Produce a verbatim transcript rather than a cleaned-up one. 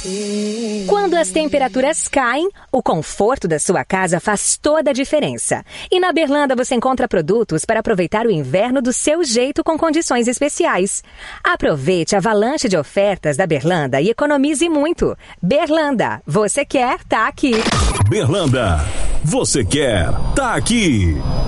Quando as temperaturas caem, o conforto da sua casa faz toda a diferença. E na Berlanda você encontra produtos para aproveitar o inverno do seu jeito com condições especiais. Aproveite a avalanche de ofertas da Berlanda e economize muito. Berlanda, você quer, tá aqui. Berlanda, você quer, tá aqui.